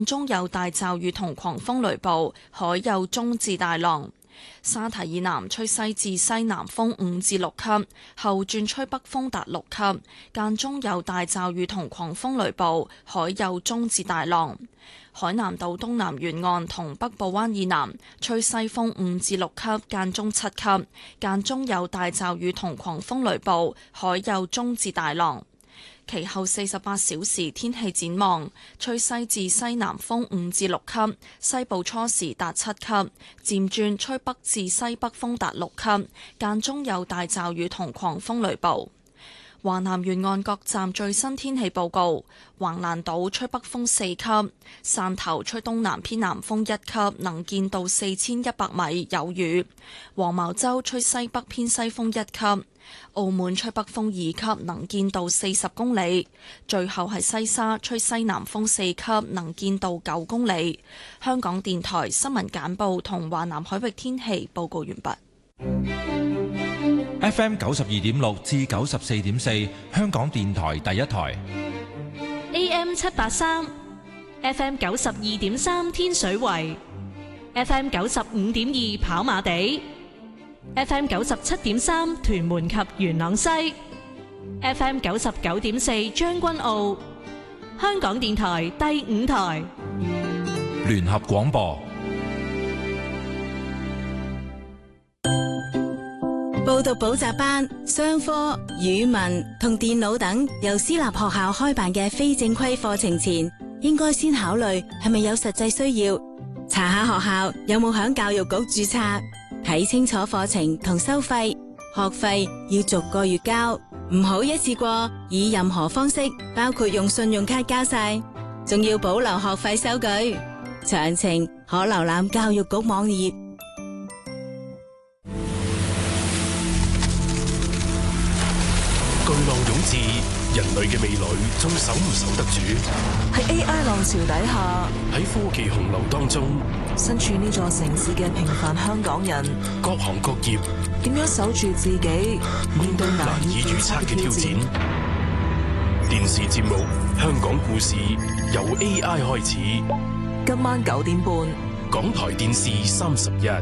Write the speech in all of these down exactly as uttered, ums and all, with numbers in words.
中有大驟雨同狂風雷暴，海有中至大浪。沙堤以南吹西至西南風五至六級，後轉吹北風達六級，間中有大驟雨同狂風雷暴，海有中至大浪。海南島東南沿岸同北部灣以南吹西風五至六級，間中七級，間中有大驟雨同狂風雷暴，海有中至大浪。其後四十八小時天氣展望，吹西至西南風五至六級，西部初時達七級，漸轉吹北至西北風達六級，間中有大驟雨同狂風雷暴。華南沿岸各站最新天氣報告：橫瀾島吹北風四級，汕頭吹東南偏南風一級，能見度四千一百米，有雨；黃茅洲吹西北偏西風一級，澳門吹北風二級，能見度四十公里；最後係西沙吹西南風四級，能見度九公里。香港電台新聞簡報同華南海域天氣報告完畢。 F M 九十二點六至九十四點四，香港電台第一台。 A M 七八三，F M 九十二點三天水圍，F M 九十五點二跑馬地，F M 九十七點三屯門及元朗西，F M 九十九點四將軍澳。香港電台第五台聯合廣播。 報讀補習班、商科、語文同電腦等由私立學校開辦嘅非正規課程前，應該先考慮係咪有實際需要，查下學校有冇響教育局註冊，睇清楚課程同收費，學費要逐個月交，唔好一次過以任何方式，包括用信用卡交晒，仲要保留學費收據。詳情可瀏覽教育局網頁。 巨浪湧至，人類嘅未來仲守唔守得住？ 喺 A I 浪潮底下， 喺科技洪流當中， 身處呢座城市嘅平凡香港人， 各行各業點樣守住自己，面對難以預測嘅挑戰？ 電視節目《香港故事》由 A I 開始， 今晚九點半， 港台電視三十一。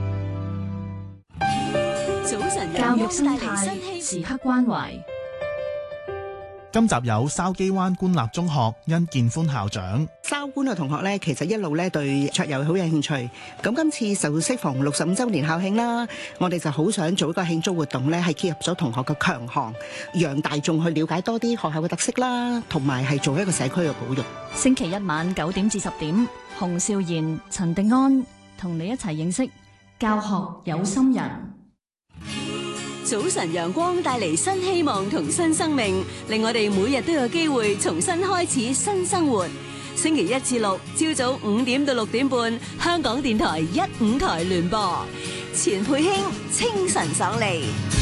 早晨，教育生態時刻關懷。 今集有筲箕灣官立中學殷建歡校長。 筲官嘅同學咧，其實一路咧對桌遊好有興趣。咁今次就適逢六十五週年校慶啦，我哋就好想做一個慶祝活動咧，係結合咗同學嘅強項，讓大眾去了解多啲學校嘅特色啦，同埋係做一個社區嘅保育。 星期一晚九點至十點，洪少賢、陳定安同你一齊認識教學有心人。 早晨陽光帶嚟新希望同新生命，令我哋每日都有機會重新開始新生活。星期一至六朝早五點到六點半，香港電台一五台聯播，錢佩卿清晨爽利。